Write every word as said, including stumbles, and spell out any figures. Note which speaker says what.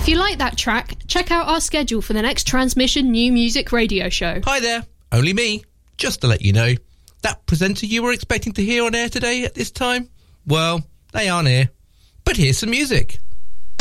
Speaker 1: If you like that track, check out our schedule for the next Transmission New Music Radio show.
Speaker 2: Hi there, only me. Just to let you know, that presenter you were expecting to hear on air today at this time, well, they aren't here. But here's some music.